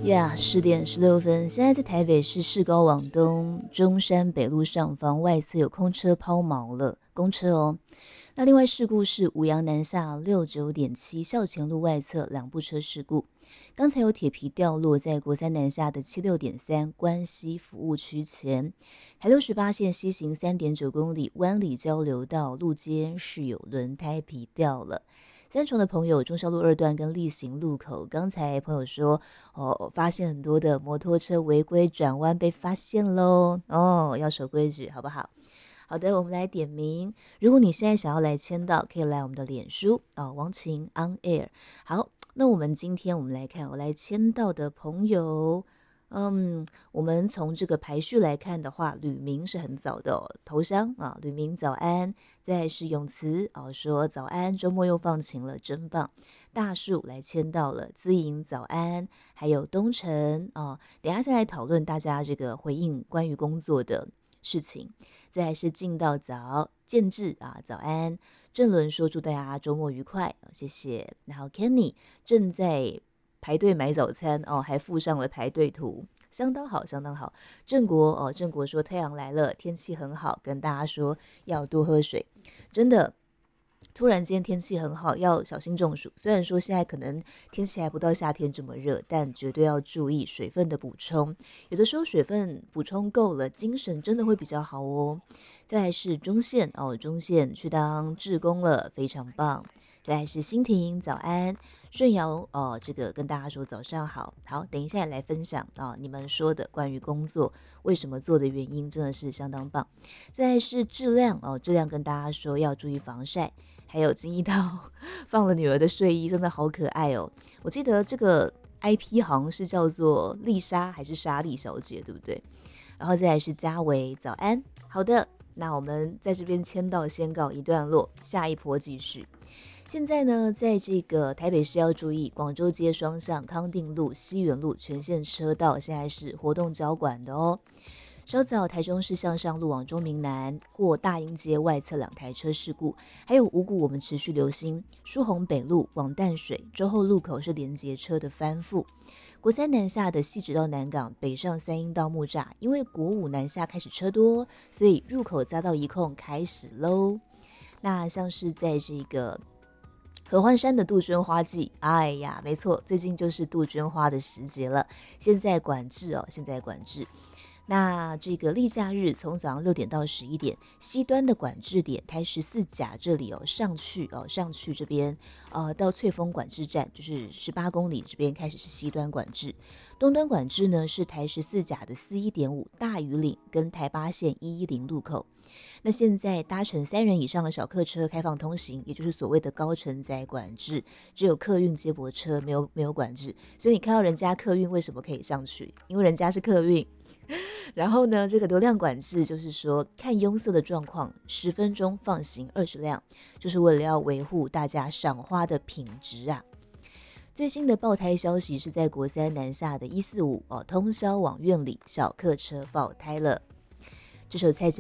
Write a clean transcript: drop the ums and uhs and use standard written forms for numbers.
呀，10点16分，现在在台北市市高往东中山北路上方外侧有空车抛锚了，公车哦。那另外事故是五羊南下69.7校前路外侧两部车事故，刚才有铁皮掉落在国三南下的76.3关西服务区前，台68线西行3.9公里湾里交流道路肩是有轮胎皮掉了。三重的朋友，忠孝路2段跟力行路口，刚才朋友说发现很多的摩托车违规转弯被发现喽，要守规矩好不好？好的，我们来点名。如果你现在想要来签到，可以来我们的脸书王晴 on air。好，那我们今天来看，我来签到的朋友。我们从这个排序来看的话，吕明是很早的头香吕明早安。再来是永慈说早安，周末又放晴了，真棒。大树来签到了，资颖早安，还有东城等一下再来讨论大家这个回应关于工作的事情。再来是进到早建志早安。郑伦说祝大家周末愉快谢谢。然后 Kenny 正在排队买早餐还附上了排队图，相当好相当好。郑国郑国说太阳来了，天气很好，跟大家说要多喝水。真的突然间天气很好，要小心中暑。虽然说现在可能天气还不到夏天这么热，但绝对要注意水分的补充。有的时候水分补充够了，精神真的会比较好哦。再来是中线中线去当志工了，非常棒。再来是新婷早安。顺尧这个跟大家说早上好。好，等一下来分享你们说的关于工作为什么做的原因，真的是相当棒。再来是质量质量跟大家说要注意防晒。还有金一刀放了女儿的睡衣，真的好可爱哦。我记得这个 IP 好像是叫做丽莎还是莎莉小姐，对不对？然后再来是嘉维早安。好的，那我们在这边签到先告一段落，下一波继续。现在呢，在这个台北市要注意，广州街双向康定路、西园路全线车道现在是活动交管的哦。稍早台中市向上路往中明南过大英街外侧2台车事故，还有五股我们持续留心，疏洪北路往淡水周后路口是连结车的翻覆。国三南下的汐止到南港北上3英到木栅，因为国五南下开始车多，所以入口匝道一控开始喽。那像是在这个合欢山的杜鹃花季，哎呀，没错，最近就是杜鹃花的时节了。现在管制现在管制。那这个例假日从早上6点到11点，西端的管制点台14甲这里上去这边到翠峰管制站，就是18公里这边开始是西端管制。东端管制呢是台14甲的41.5大屿岭跟台8线110路口。那现在搭乘3人以上的小客车开放通行，也就是所谓的高承载管制，只有客运接驳车没有管制。所以你看到人家客运为什么可以上去？因为人家是客运。然后呢，这个流量管制就是说看拥塞的状况，10分钟放行20辆，就是为了要维护大家赏花的品质啊。最新的爆胎消息是在国三南下的145通霄往苑里小客车爆胎了。这首蔡